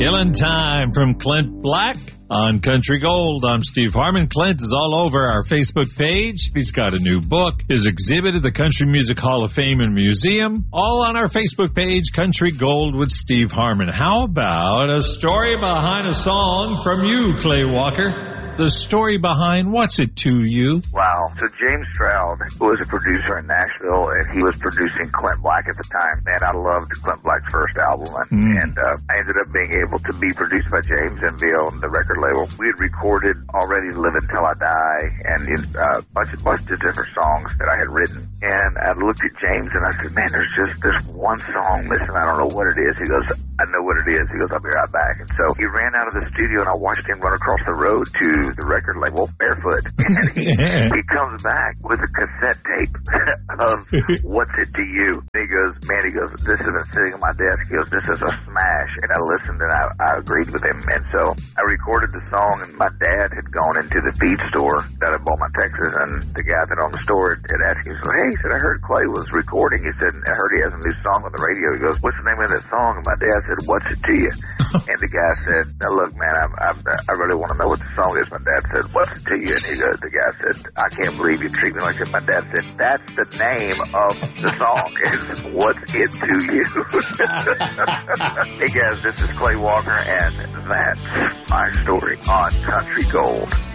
Killing Time from Clint Black on Country Gold. I'm Steve Harmon. Clint is all over our Facebook page. He's got a new book, his exhibit at the Country Music Hall of Fame and Museum, all on our Facebook page, Country Gold with Steve Harmon. How about a story behind a song from you, Clay Walker? The story behind What's It To You? Wow. So James Stroud was a producer in Nashville, and he was producing Clint Black at the time. Man, I loved Clint Black's first album, and I ended up being able to be produced by James and be on the record label. We had recorded already Live Until I Die and a bunch of different songs that I had written. And I looked at James, and I said, man, there's one song missing. I don't know what it is. He goes, I know what it is. He goes, I'll be right back. And so he ran out of the studio, and I watched him run across the road to the record label barefoot, and he comes back with a cassette tape of What's It To You. And he goes, this has been sitting on my desk. He goes, this is a smash. And I listened, and I agreed with him. And so I recorded the song, and my dad had gone into the feed store that I bought my Texas, and the guy that owned the store had asked me, hey, he said, I heard Clay was recording. He said, I heard he has a new song on the radio. He goes, what's the name of that song? And my dad said, What's It To You? And the guy said, now look, man, I really want to know what the song is. My dad said, what's it to you? And the guy said, I can't believe you treat me like that. My dad said, that's the name of the song. Is What's It To You? Hey guys, this is Clay Walker, and that's my story on Country Gold.